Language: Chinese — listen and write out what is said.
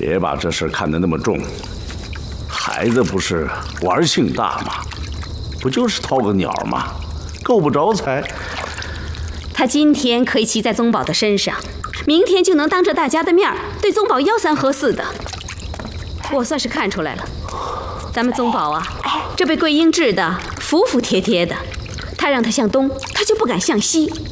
别把这事看得那么重。孩子不是玩性大吗？不就是掏个鸟吗？够不着财。 他今天可以骑在宗保的身上，明天就能当着大家的面对宗保吆三喝四的。我算是看出来了，咱们宗保啊，这被桂英治的服服帖帖的。他让他向东，他就不敢向西。